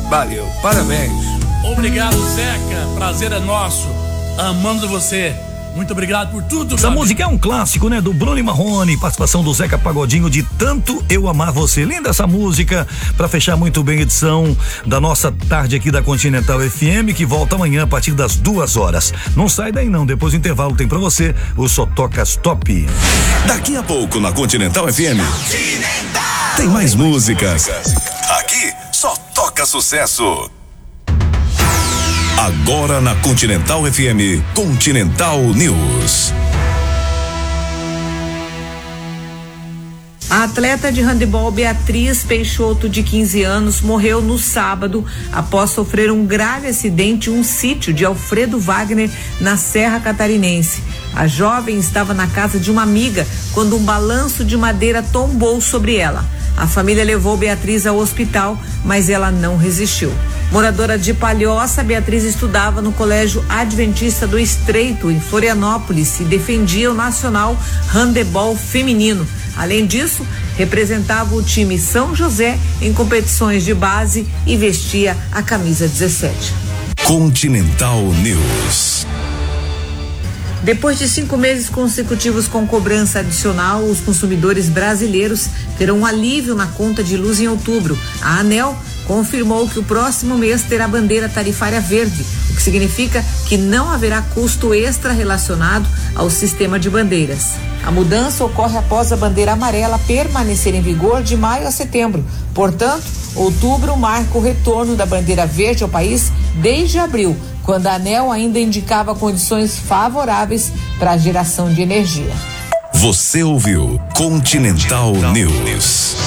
Valeu, parabéns. Obrigado, Zeca. Prazer é nosso. Amando você. Muito obrigado por tudo. Essa música é um clássico, né? Do Bruno e Marrone, participação do Zeca Pagodinho, de Tanto Eu Amar Você. Linda essa música, pra fechar muito bem a edição da nossa tarde aqui da Continental FM, que volta amanhã a partir das 2h. Não sai daí não, depois do intervalo tem pra você o Só Tocas Top. Daqui a pouco na Continental FM tem mais músicas. Aqui só toca sucesso. Agora na Continental FM, Continental News. A atleta de handebol Beatriz Peixoto, de 15 anos, morreu no sábado após sofrer um grave acidente em um sítio de Alfredo Wagner, na Serra Catarinense. A jovem estava na casa de uma amiga quando um balanço de madeira tombou sobre ela. A família levou Beatriz ao hospital, mas ela não resistiu. Moradora de Palhoça, Beatriz estudava no Colégio Adventista do Estreito, em Florianópolis, e defendia o Nacional Handebol Feminino. Além disso, representava o time São José em competições de base e vestia a camisa 17. Continental News. Depois de 5 meses consecutivos com cobrança adicional, os consumidores brasileiros terão um alívio na conta de luz em outubro. A ANEEL confirmou que o próximo mês terá bandeira tarifária verde, o que significa que não haverá custo extra relacionado ao sistema de bandeiras. A mudança ocorre após a bandeira amarela permanecer em vigor de maio a setembro. Portanto, outubro marca o retorno da bandeira verde ao país desde abril, quando a ANEEL ainda indicava condições favoráveis para a geração de energia. Você ouviu Continental News.